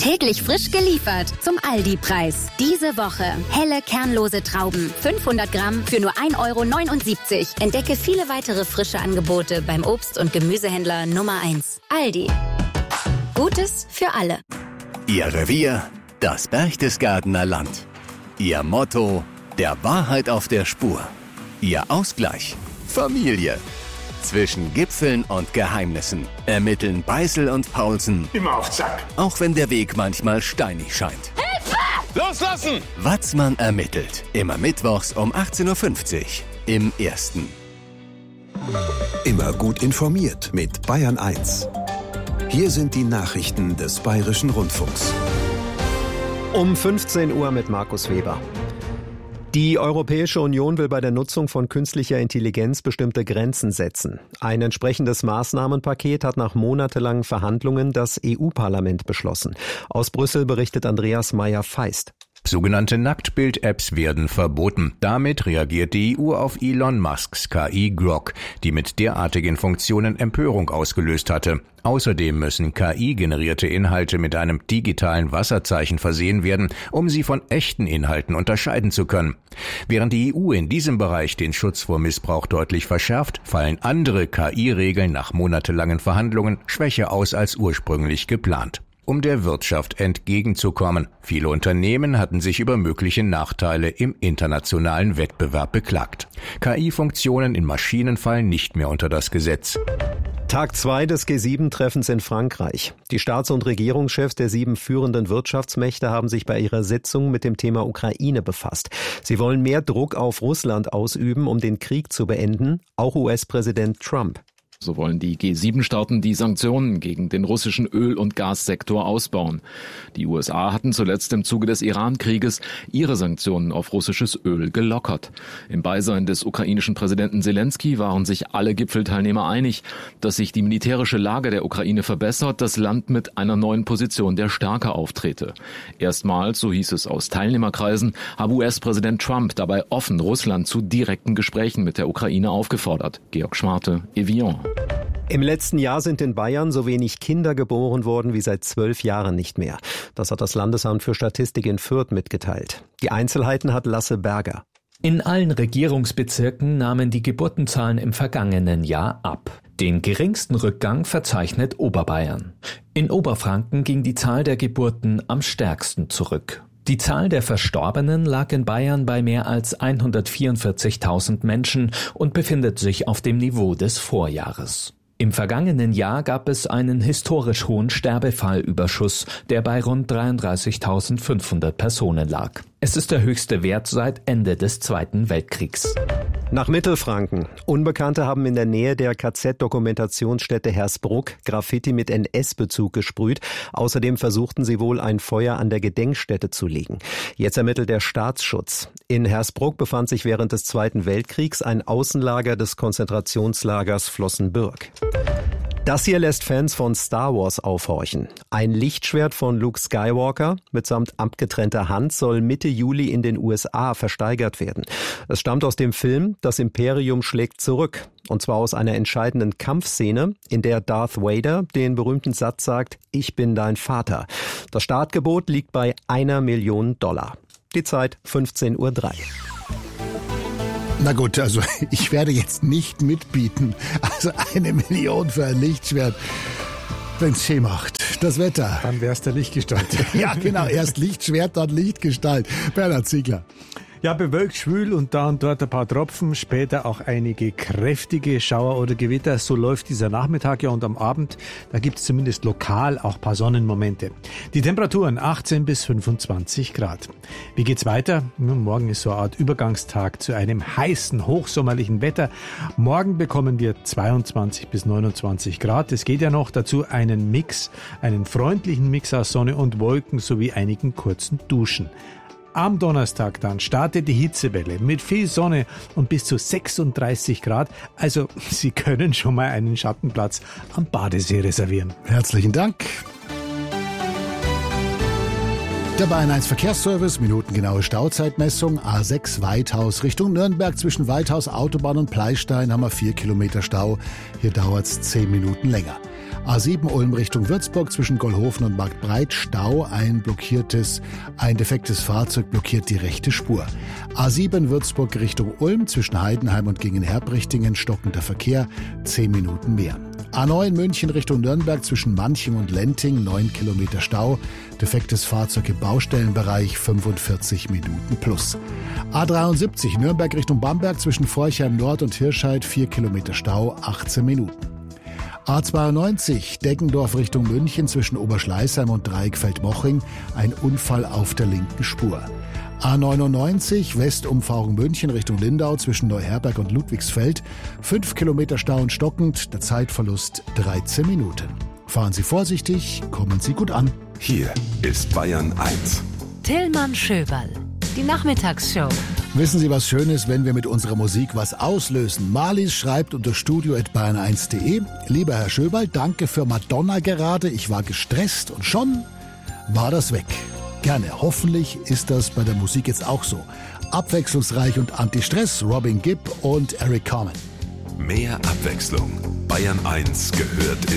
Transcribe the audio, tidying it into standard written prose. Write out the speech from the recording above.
Täglich frisch geliefert zum Aldi-Preis. Diese Woche helle, kernlose Trauben. 500 Gramm für nur 1,79 €. Entdecke viele weitere frische Angebote beim Obst- und Gemüsehändler Nummer 1. Aldi. Gutes für alle. Ihr Revier, das Berchtesgadener Land. Ihr Motto, der Wahrheit auf der Spur. Ihr Ausgleich, Familie. Zwischen Gipfeln und Geheimnissen ermitteln Beißel und Paulsen. Immer auf Zack. Auch wenn der Weg manchmal steinig scheint. Hilfe! Loslassen! Watzmann ermittelt. Immer mittwochs um 18:50 Uhr im Ersten. Immer gut informiert mit Bayern 1. Hier sind die Nachrichten des Bayerischen Rundfunks. Um 15 Uhr mit Markus Weber. Die Europäische Union will bei der Nutzung von künstlicher Intelligenz bestimmte Grenzen setzen. Ein entsprechendes Maßnahmenpaket hat nach monatelangen Verhandlungen das EU-Parlament beschlossen. Aus Brüssel berichtet Andreas Meyer-Feist. Sogenannte Nacktbild-Apps werden verboten. Damit reagiert die EU auf Elon Musks KI Grok, die mit derartigen Funktionen Empörung ausgelöst hatte. Außerdem müssen KI-generierte Inhalte mit einem digitalen Wasserzeichen versehen werden, um sie von echten Inhalten unterscheiden zu können. Während die EU in diesem Bereich den Schutz vor Missbrauch deutlich verschärft, fallen andere KI-Regeln nach monatelangen Verhandlungen schwächer aus als ursprünglich geplant. Um der Wirtschaft entgegenzukommen. Viele Unternehmen hatten sich über mögliche Nachteile im internationalen Wettbewerb beklagt. KI-Funktionen in Maschinen fallen nicht mehr unter das Gesetz. Tag 2 des G7-Treffens in Frankreich. Die Staats- und Regierungschefs der 7 führenden Wirtschaftsmächte haben sich bei ihrer Sitzung mit dem Thema Ukraine befasst. Sie wollen mehr Druck auf Russland ausüben, um den Krieg zu beenden, auch US-Präsident Trump. So wollen die G7-Staaten die Sanktionen gegen den russischen Öl- und Gassektor ausbauen. Die USA hatten zuletzt im Zuge des Iran-Krieges ihre Sanktionen auf russisches Öl gelockert. Im Beisein des ukrainischen Präsidenten Zelensky waren sich alle Gipfelteilnehmer einig, dass sich die militärische Lage der Ukraine verbessert, das Land mit einer neuen Position der Stärke auftrete. Erstmals, so hieß es aus Teilnehmerkreisen, habe US-Präsident Trump dabei offen Russland zu direkten Gesprächen mit der Ukraine aufgefordert. Georg Schwarte, Evian. Im letzten Jahr sind in Bayern so wenig Kinder geboren worden wie seit 12 Jahren nicht mehr. Das hat das Landesamt für Statistik in Fürth mitgeteilt. Die Einzelheiten hat Lasse Berger. In allen Regierungsbezirken nahmen die Geburtenzahlen im vergangenen Jahr ab. Den geringsten Rückgang verzeichnet Oberbayern. In Oberfranken ging die Zahl der Geburten am stärksten zurück. Die Zahl der Verstorbenen lag in Bayern bei mehr als 144.000 Menschen und befindet sich auf dem Niveau des Vorjahres. Im vergangenen Jahr gab es einen historisch hohen Sterbefallüberschuss, der bei rund 33.500 Personen lag. Es ist der höchste Wert seit Ende des Zweiten Weltkriegs. Nach Mittelfranken. Unbekannte haben in der Nähe der KZ-Dokumentationsstätte Hersbruck Graffiti mit NS-Bezug gesprüht. Außerdem versuchten sie wohl, ein Feuer an der Gedenkstätte zu legen. Jetzt ermittelt der Staatsschutz. In Hersbruck befand sich während des Zweiten Weltkriegs ein Außenlager des Konzentrationslagers Flossenbürg. Das hier lässt Fans von Star Wars aufhorchen. Ein Lichtschwert von Luke Skywalker mitsamt abgetrennter Hand soll Mitte Juli in den USA versteigert werden. Es stammt aus dem Film Das Imperium schlägt zurück. Und zwar aus einer entscheidenden Kampfszene, in der Darth Vader den berühmten Satz sagt, ich bin dein Vater. Das Startgebot liegt bei $1 Million. Die Zeit 15:03 Uhr. Na gut, also ich werde jetzt nicht mitbieten. Also 1 Million für ein Lichtschwert, wenn's schön macht. Das Wetter. Dann wär's der Lichtgestalt. Ja, genau. Erst Lichtschwert, dann Lichtgestalt. Bernhard Ziegler. Ja, bewölkt, schwül und da und dort ein paar Tropfen, später auch einige kräftige Schauer oder Gewitter. So läuft dieser Nachmittag ja, und am Abend, da gibt es zumindest lokal auch ein paar Sonnenmomente. Die Temperaturen 18 bis 25 Grad. Wie geht's weiter? Nun, morgen ist so eine Art Übergangstag zu einem heißen, hochsommerlichen Wetter. Morgen bekommen wir 22 bis 29 Grad. Es geht ja noch dazu einen freundlichen Mix aus Sonne und Wolken sowie einigen kurzen Duschen. Am Donnerstag dann startet die Hitzewelle mit viel Sonne und bis zu 36 Grad. Also Sie können schon mal einen Schattenplatz am Badesee reservieren. Herzlichen Dank. Der Bayern 1 Verkehrsservice, minutengenaue Stauzeitmessung, A6 Weithaus Richtung Nürnberg. Zwischen Weithaus, Autobahn und Pleistein haben wir 4 Kilometer Stau. Hier dauert es 10 Minuten länger. A7 Ulm Richtung Würzburg zwischen Gollhofen und Marktbreit Stau. Ein defektes Fahrzeug blockiert die rechte Spur. A7 Würzburg Richtung Ulm zwischen Heidenheim und Gingen-Herbrichtingen stockender Verkehr, 10 Minuten mehr. A9 München Richtung Nürnberg zwischen Manching und Lenting, 9 Kilometer Stau. Defektes Fahrzeug im Baustellenbereich, 45 Minuten plus. A73 Nürnberg Richtung Bamberg zwischen Forchheim Nord und Hirscheid, 4 Kilometer Stau, 18 Minuten. A92 Deggendorf Richtung München zwischen Oberschleißheim und Dreieckfeld-Moching, ein Unfall auf der linken Spur. A99 Westumfahrung München Richtung Lindau zwischen Neuherberg und Ludwigsfeld, 5 Kilometer Stau und stockend, der Zeitverlust 13 Minuten. Fahren Sie vorsichtig, kommen Sie gut an. Hier ist Bayern 1. Tillmann Schöberl, die Nachmittagsshow. Wissen Sie, was schön ist, wenn wir mit unserer Musik was auslösen? Marlies schreibt unter studio@bayern1.de: Lieber Herr Schöberl, danke für Madonna gerade. Ich war gestresst und schon war das weg. Gerne. Hoffentlich ist das bei der Musik jetzt auch so. Abwechslungsreich und Anti-Stress, Robin Gibb und Eric Carmen. Mehr Abwechslung. Bayern 1 gehört